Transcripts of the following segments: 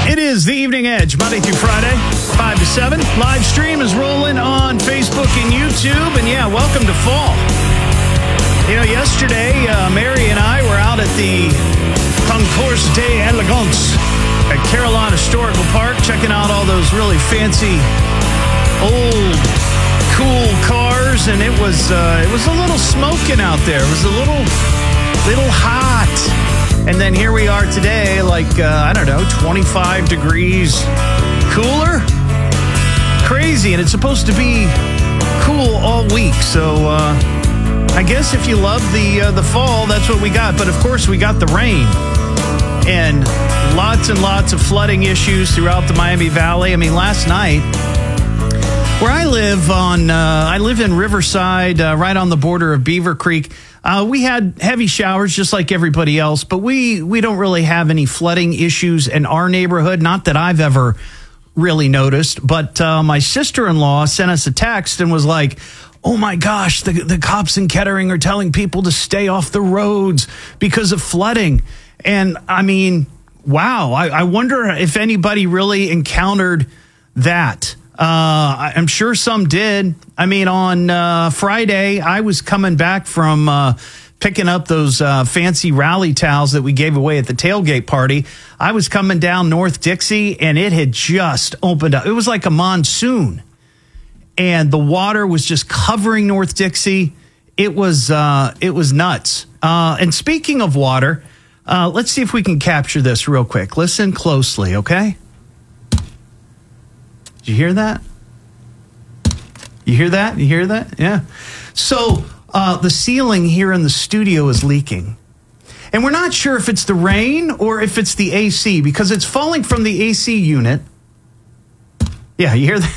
It is the Evening Edge, Monday through Friday, 5 to 7. Live stream is rolling on Facebook and YouTube. And yeah, welcome to fall. You know, yesterday, Mary and I were out at the Concours d'Elegance at Carolina Historical Park, checking out all those really fancy, old, cool cars. And it was a little smoking out there. It was a little hot. And then here we are today, like, 25 degrees cooler. Crazy. And it's supposed to be cool all week. So I guess if you love the fall, that's what we got. But, of course, we got the rain. And lots of flooding issues throughout the Miami Valley. I mean, last night, where I live I live in Riverside, right on the border of Beaver Creek. We had heavy showers just like everybody else, but we don't really have any flooding issues in our neighborhood. Not that I've ever really noticed, but my sister-in-law sent us a text and was like, oh my gosh, the cops in Kettering are telling people to stay off the roads because of flooding. And I mean, wow, I wonder if anybody really encountered that. I'm sure some did. I mean, on Friday, I was coming back from picking up those fancy rally towels that we gave away at the tailgate party. I was coming down North Dixie, and it had just opened up. It was like a monsoon, and the water was just covering North Dixie. It was nuts. And speaking of water, let's see if we can capture this real quick. Listen closely, okay? Did you hear that? You hear that? You hear that? Yeah. So the ceiling here in the studio is leaking. And we're not sure if it's the rain or if it's the AC because it's falling from the AC unit. Yeah, you hear that?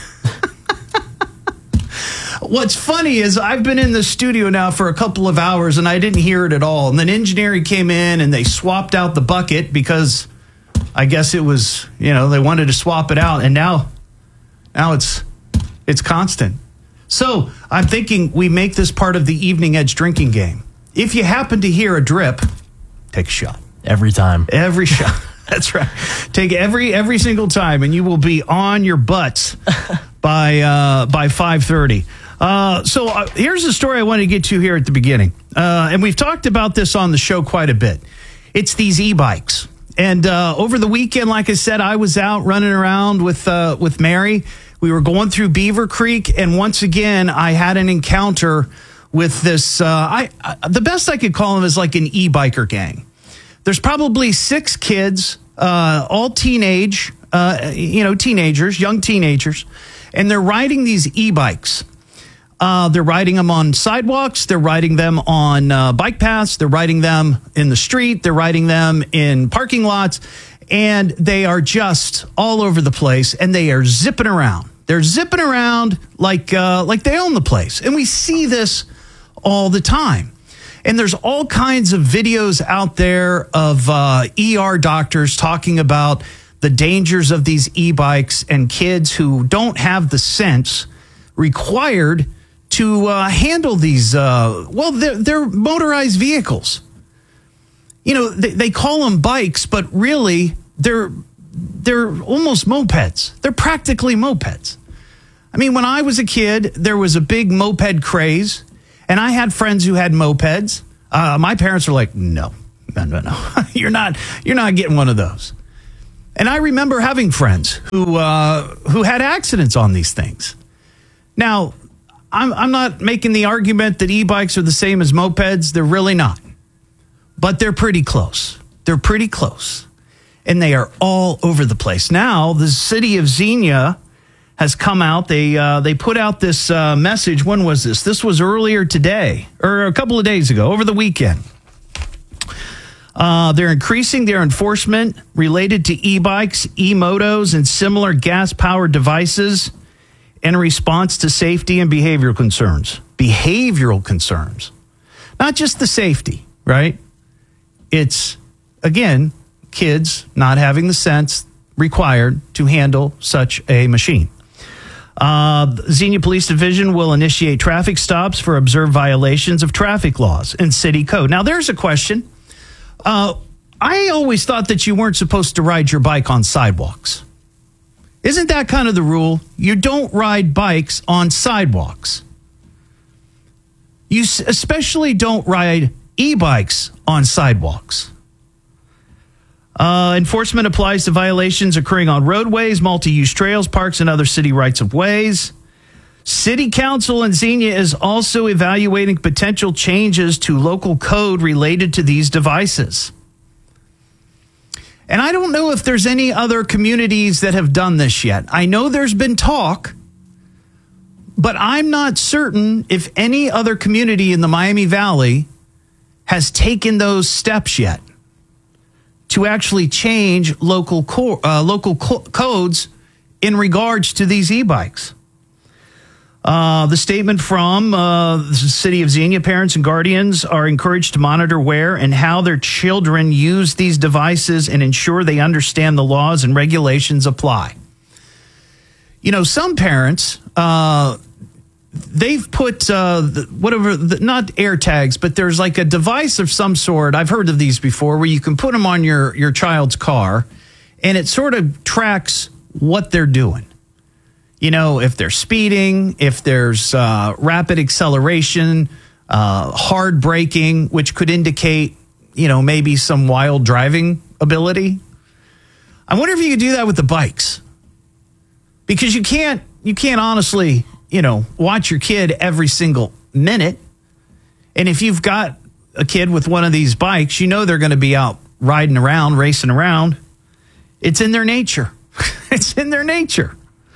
What's funny is I've been in the studio now for a couple of hours and I didn't hear it at all. And then engineering came in and they swapped out the bucket because I guess it was, they wanted to swap it out. And now it's constant. So I'm thinking we make this part of the Evening Edge drinking game. If you happen to hear a drip, take a shot. Every time. Every shot. That's right. Take every single time, and you will be on your butts by 5:30. So here's the story I wanted to get to here at the beginning. And we've talked about this on the show quite a bit. It's these e-bikes. And over the weekend, like I said, I was out running around with Mary. We were going through Beaver Creek, and once again, I had an encounter with this. The best I could call them is like an e-biker gang. There's probably 6 kids, all teenagers, young teenagers, and they're riding these e-bikes. They're riding them on sidewalks. They're riding them on bike paths. They're riding them in the street. They're riding them in parking lots. And they are just all over the place, and they are zipping around. They're zipping around like they own the place. And we see this all the time. And there's all kinds of videos out there of ER doctors talking about the dangers of these e-bikes and kids who don't have the sense required to handle these, they're motorized vehicles. They call them bikes, but really they're almost mopeds. They're practically mopeds. I mean, when I was a kid, there was a big moped craze, and I had friends who had mopeds. My parents were like, no, you're not getting one of those. And I remember having friends who had accidents on these things. Now, I'm not making the argument that e-bikes are the same as mopeds. They're really not. But they're pretty close. They're pretty close. And they are all over the place. Now, the city of Xenia has come out. They put out this message. When was this? This was earlier today, or a couple of days ago, over the weekend. They're increasing their enforcement related to e-bikes, e-motos, and similar gas-powered devices in response to safety and behavioral concerns. Behavioral concerns. Not just the safety, right? It's, again, kids not having the sense required to handle such a machine. Xenia Police Division will initiate traffic stops for observed violations of traffic laws and city code. Now, there's a question. I always thought that you weren't supposed to ride your bike on sidewalks. Isn't that kind of the rule? You don't ride bikes on sidewalks. You especially don't ride e-bikes on sidewalks. Enforcement applies to violations occurring on roadways, multi-use trails, parks, and other city rights-of-ways. City Council in Xenia is also evaluating potential changes to local code related to these devices. And I don't know if there's any other communities that have done this yet. I know there's been talk, but I'm not certain if any other community in the Miami Valley has taken those steps yet to actually change local codes in regards to these e-bikes. The statement from the city of Xenia: parents and guardians are encouraged to monitor where and how their children use these devices and ensure they understand the laws and regulations apply. You know, some parents, they've put not AirTags, but there's like a device of some sort. I've heard of these before, where you can put them on your child's car, and it sort of tracks what they're doing. You know, if they're speeding, if there's rapid acceleration, hard braking, which could indicate, you know, maybe some wild driving ability. I wonder if you could do that with the bikes, because you can't honestly, you know, watch your kid every single minute. And if you've got a kid with one of these bikes, you know they're going to be out riding around, racing around. It's in their nature. It's in their nature.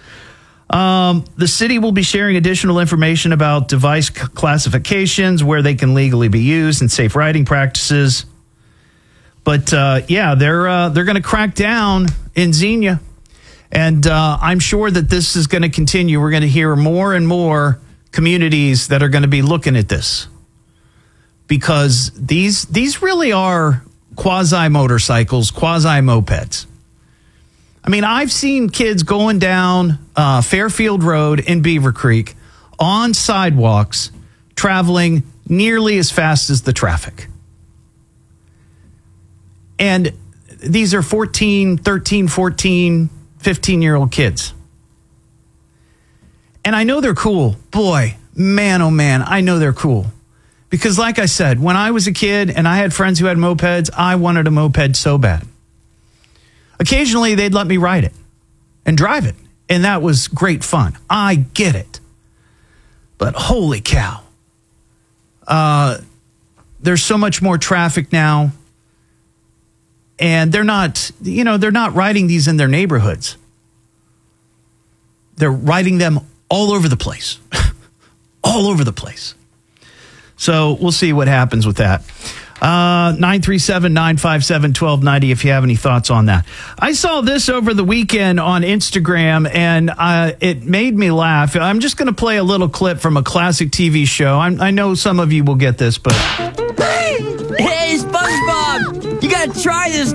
The city will be sharing additional information about device classifications, where they can legally be used, and safe riding practices. But yeah, they're going to crack down in Xenia, and I'm sure that this is going to continue. We're going to hear more and more communities that are going to be looking at this, because these really are quasi motorcycles, quasi mopeds. I mean, I've seen kids going down Fairfield Road in Beaver Creek on sidewalks, traveling nearly as fast as the traffic. And these are 13, 14, 15-year-old kids. And I know they're cool. Boy, man, oh man, I know they're cool. Because like I said, when I was a kid and I had friends who had mopeds, I wanted a moped so bad. Occasionally, they'd let me ride it and drive it, and that was great fun. I get it. But holy cow, there's so much more traffic now, and they're not riding these in their neighborhoods. They're riding them all over the place, all over the place. So we'll see what happens with that. 937-957-1290 if you have any thoughts on that. I saw this over the weekend on Instagram, and it made me laugh. I'm just going to play a little clip from a classic TV show. I know some of you will get this, but... Hey, SpongeBob! You got to try this